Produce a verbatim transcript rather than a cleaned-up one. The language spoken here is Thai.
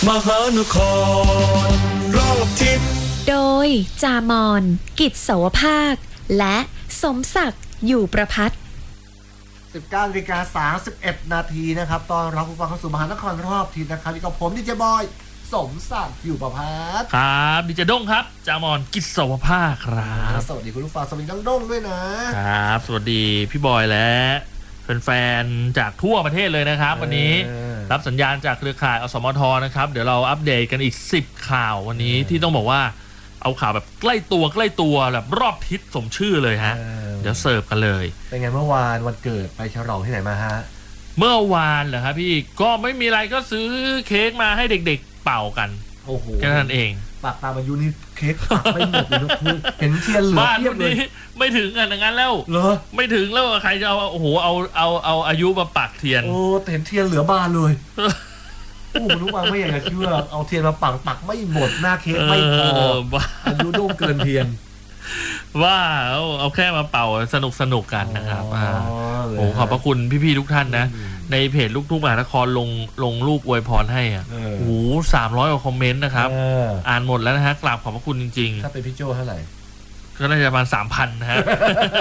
มหานครรอบทิศโดยจามอนกิจโสภาคและสมศักดิ์อยู่ประภัตสิบเก้านาฬิกาสามสิบเอ็ดนาทีนะครับตอนรับผู้ฟังเข้าสู่มหานครรอบทิศนะครับนี่กับผมดีเจบอยสมศักดิ์อยู่ประภัตครับดีเจด้งครับจามอนกิจโสภาคครับสวัสดีคุณผู้ฟังสวัสดีน้องด้งด้วยนะครับสวัสดีพี่บอยและแฟนๆจากทั่วประเทศเลยนะครับวันนี้รับสัญญาณจากเครือข่ายอสมทนะครับเดี๋ยวเราอัปเดตกันอีกสิบข่าววันนี้ที่ต้องบอกว่าเอาข่าวแบบใกล้ตัวใกล้ตัวแบบรอบทิศสมชื่อเลยฮะเดี๋ยวเสิร์ฟกันเลยเป็นไงเมื่อวานวันเกิดไปฉลองที่ไหนมาฮะเมื่อวานเหรอครับพี่ก็ไม่มีอะไรก็ซื้อเค้กมาให้เด็กๆเป่ากันโอ้โหแค่นั้นเองปากตามอายุนี่เค้กปักไม่หมดเลยนะคุณเห็นเทียนเหลือเทียบเลยไม่ถึงกันอย่างนั้นแล้วเหรอไม่ถึงแล้วใครจะเอาโอ้โหเอาเอาเอาอายุมาปักเทียนโอ้เห็นเทียนเหลือบานเลยโอ้รู้ว่าไม่อยากจะเชื่อเอาเทียนมาปักปักไม่หมดหน้าเค้กไม่พออายุโด่งเกินเทียนว่าเอาเอาแค่มาเป่าสนุกสนุกกันนะครับโอ้ขอบพระคุณพี่ๆทุกท่านนะในเพจลูกทุ่งมหานครลงลงรูปอวยพรให้อ่ะโอ้โหสามร้อยกว่าคอมเมนต์นะครับอ่านหมดแล้วนะฮะกราบขอบพระคุณจริงๆถ้าเป็นพี่โจ้เท่าไหร่ก็น่าจะประมาณสามพันนะฮะ